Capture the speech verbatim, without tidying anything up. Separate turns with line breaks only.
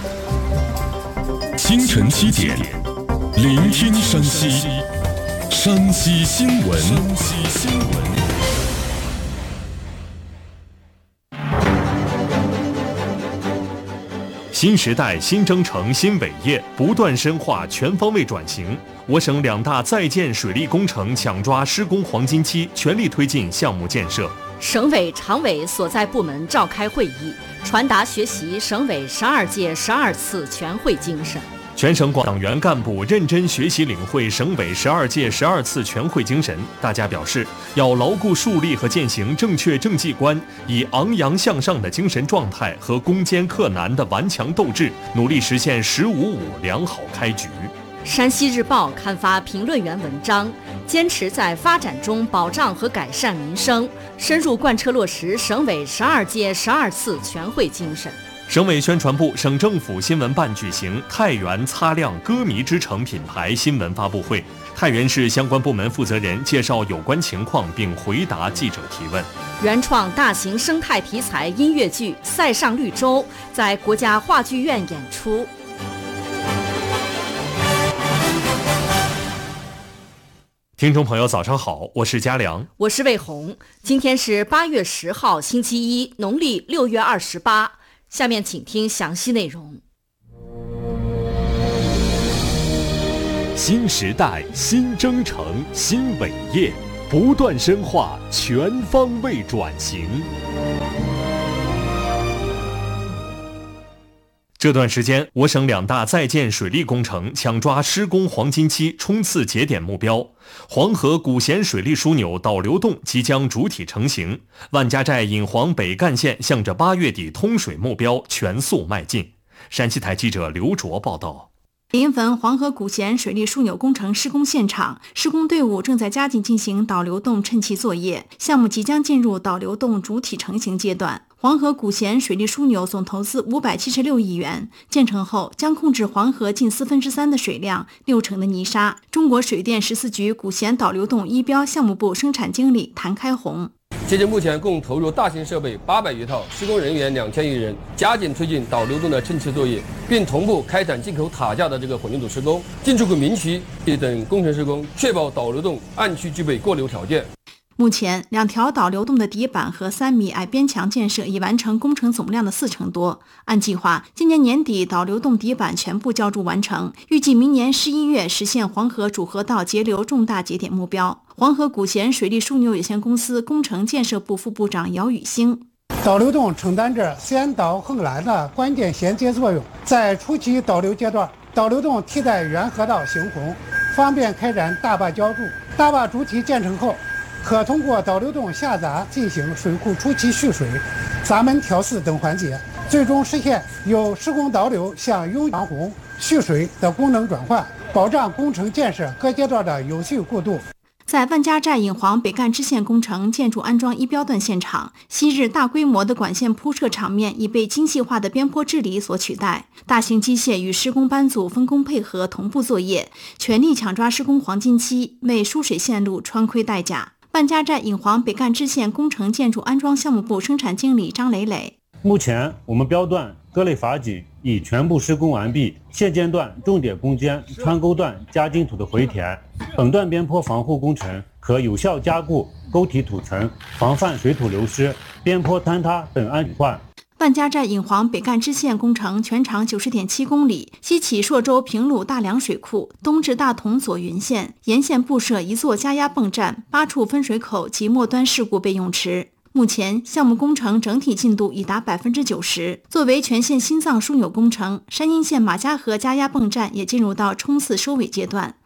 清晨七点，聆听山西，山西新闻。山西新闻。新时代、新征程、新伟业不断深化全方位转型。我省两大在建水利工程抢抓施工黄金期，全力推进项目建设。
省委常委所在部门召开会议，传达学习省委十二届十二次全会精神。
全省广党员干部认真学习领会省委十二届十二次全会精神，大家表示要牢固树立和践行正确政绩观，以昂扬向上的精神状态和攻坚克难的顽强斗志，努力实现“十五五”良好开局。
山西日报刊发评论员文章，坚持在发展中保障和改善民生，深入贯彻落实省委十二届十二次全会精神。
省委宣传部、省政府新闻办举行太原擦亮歌迷之城品牌新闻发布会，太原市相关部门负责人介绍有关情况并回答记者提问。
原创大型生态题材音乐剧《塞上绿洲》在国家话剧院演出。
听众朋友早上好，我是佳良，
我是魏红。今天是八月十号星期一，农历六月二十八。下面请听详细内容。
新时代、新征程、新伟业，不断深化全方位转型。这段时间，我省两大在建水利工程抢抓施工黄金期，冲刺节点目标。黄河古咸水利枢纽导流洞即将主体成型，万家寨引黄北干线向着八月底通水目标全速迈进。山西台记者刘卓报道。
临汾黄河古咸水利枢纽工程施工现场，施工队伍正在加紧进行导流洞衬砌作业，项目即将进入导流洞主体成型阶段。黄河古咸水利枢纽总投资五百七十六亿元，建成后将控制黄河近四分之三的水量，六成的泥沙。中国水电十四局古咸导流洞一标项目部生产经理谭开红。
截至目前，共投入大型设备八百余套，施工人员两千余人，加紧推进导流洞的衬砌作业，并同步开展进口塔架的这个混凝土施工、进出口明渠等工程施工，确保导流洞按区具备过流条件。
目前，两条导流洞的底板和三米矮边墙建设已完成工程总量的四成多。按计划，今年年底导流洞底板全部浇筑完成，预计明年十一月实现黄河主河道节流重大节点目标。黄河古咸水利枢纽有限公司工程建设部副部长姚宇星。
导流洞承担着先导后拦的关键衔接作用，在初期导流阶段，导流洞替代原河道行洪，方便开展大坝浇筑。大坝主体建成后，可通过导流洞下闸进行水库初期蓄水、闸门调试等环节，最终实现由施工导流向拥防洪、蓄水的功能转换，保障工程建设各阶段的有序过渡。
在万家寨引黄北干支线工程建筑安装一标段现场，昔日大规模的管线铺设场面已被精细化的边坡治理所取代，大型机械与施工班组分工配合，同步作业，全力抢抓施工黄金期，为输水线路穿盔戴甲。万家寨引黄北干支线工程建筑安装项目部生产经理张磊磊。
目前我们标段各类筏井已全部施工完毕，现阶段重点攻坚穿沟段加筋土的回填，本段边坡防护工程可有效加固沟体土层，防范水土流失、边坡坍塌等安全隐患。
万家寨引黄北干支线工程全长 九十点七公里，西起朔州平鲁大梁水库，东至大同左云县，沿线布设一座加压泵站、八处分水口及末端事故备用池。目前项目工程整体进度已达 百分之九十。 作为全县心脏枢纽工程，山阴县马家河加压泵站也进入到冲刺收尾阶段。